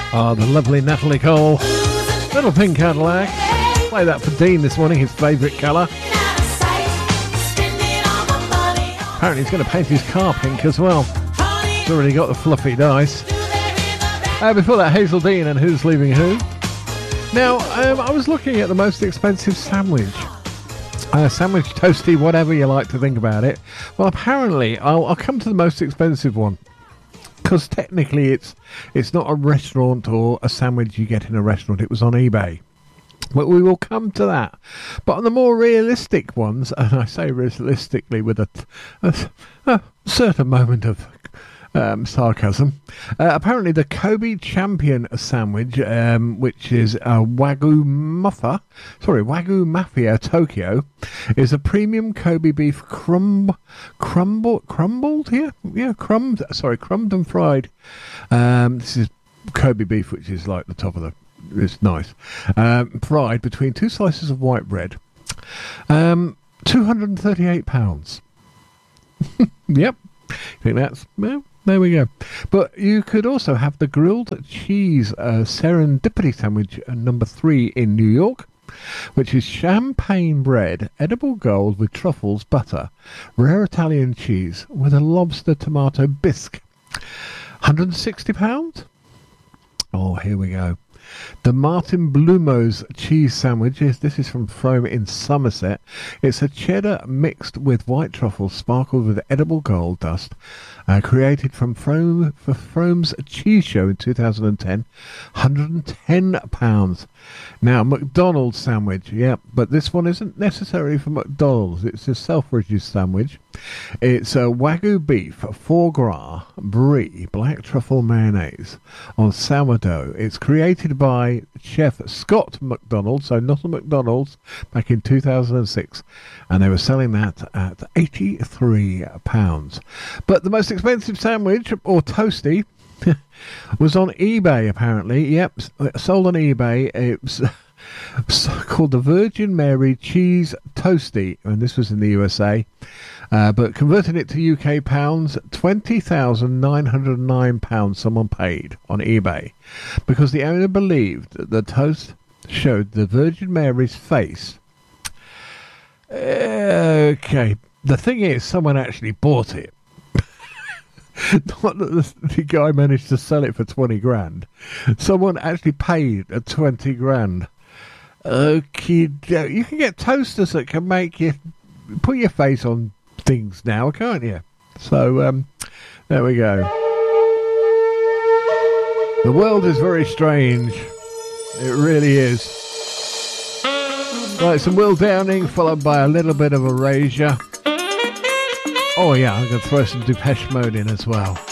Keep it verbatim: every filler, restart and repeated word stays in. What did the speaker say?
Ah, oh, the lovely Natalie Cole. Little Pink Cadillac. Play that for Dean this morning, his favourite colour. Apparently he's going to paint his car pink as well. He's already got the fluffy dice. Uh, before that, Hazel Dean and Who's Leaving Who. Now, um, I was looking at the most expensive sandwich. Uh, sandwich, toasty, whatever you like to think about it. Well, apparently, I'll, I'll come to the most expensive one. Because technically it's it's not a restaurant or a sandwich you get in a restaurant. It was on eBay. But we will come to that. But on the more realistic ones, and I say realistically with a, a, a certain moment of um, sarcasm, uh, apparently the Kobe Champion sandwich, um, which is a Wagyu Mafia, sorry, Wagyu Mafia Tokyo, is a premium Kobe beef crumb, crumble, crumbled here? Yeah, crumbed, sorry, crumbed and fried. Um, this is Kobe beef, which is like the top of the, it's nice. Um, fried between two slices of white bread. Um, two hundred and thirty-eight pounds. Yep. I think that's, well, there we go. But you could also have the grilled cheese uh, serendipity sandwich uh, number three in New York, which is champagne bread, edible gold with truffles, butter, rare Italian cheese with a lobster tomato bisque. one hundred and sixty pounds? Oh, here we go. The Martin Blumo's cheese sandwich, is, this is from Frome in Somerset. It's a cheddar mixed with white truffles sparkled with edible gold dust, uh, created from Frome for Frome's cheese show in two thousand ten. one hundred and ten pounds. Now, McDonald's sandwich, yeah, but this one isn't necessarily for McDonald's. It's a self-reduced sandwich. It's a Wagyu beef, foie gras, brie, black truffle mayonnaise on sourdough. It's created by Chef Scott McDonald, so not a McDonald's, back in two thousand six. And they were selling that at eighty-three pounds. But the most expensive sandwich, or toasty, was on eBay, apparently. Yep, sold on eBay. It's called the Virgin Mary Cheese Toasty, and this was in the U S A. Uh, but converting it to U K pounds, twenty thousand nine hundred nine pounds someone paid on eBay, because the owner believed that the toast showed the Virgin Mary's face. Okay, the thing is, someone actually bought it. Not that the, the guy managed to sell it for twenty grand. Someone actually paid a twenty grand. Okay, you can get toasters that can make you put your face on things now, can't you? So, um, there we go. The world is very strange. It really is. Right, some Will Downing followed by a little bit of Erasure. Oh yeah, I'm going to throw some Depeche Mode in as well.